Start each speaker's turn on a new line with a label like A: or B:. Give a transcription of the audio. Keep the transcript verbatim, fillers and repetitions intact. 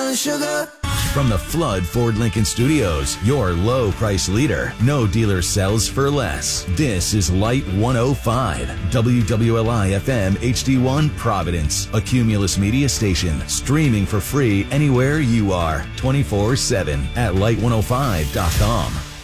A: corn sugar.
B: From the Flood Ford Lincoln Studios, your low price leader. No dealer sells for less. This is Light one oh five, W W L I F M H D one Providence, a Cumulus media station, streaming for free anywhere you are, twenty-four seven at light one oh five dot com.